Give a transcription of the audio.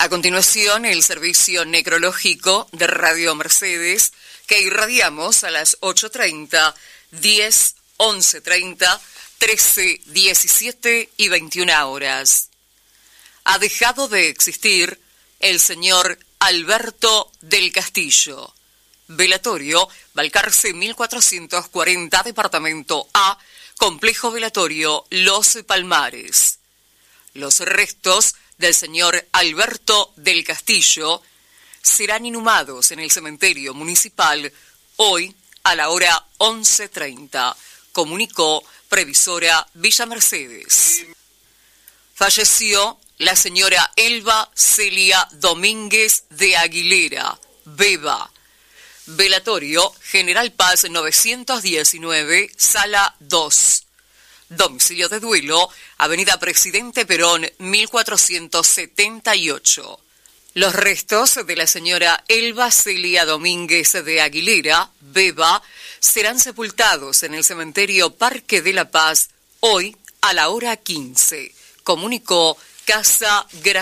A continuación, el servicio necrológico de Radio Mercedes, que irradiamos a las 8:30, 10, 11:30, 13, 17 y 21 horas. Ha dejado de existir el señor Alberto del Castillo. Velatorio, Balcarce 1440, Departamento A, Complejo Velatorio Los Palmares. Los restos del señor Alberto del Castillo serán inhumados en el cementerio municipal hoy a la hora 11:30, comunicó Previsora Villa Mercedes. Falleció la señora Elba Celia Domínguez de Aguilera, Beba. Velatorio General Paz 919, Sala 2. Domicilio de duelo, Avenida Presidente Perón 1478. Los restos de la señora Elba Celia Domínguez de Aguilera, Beba, serán sepultados en el cementerio Parque de la Paz hoy a la hora 15, comunicó Casa Gracia.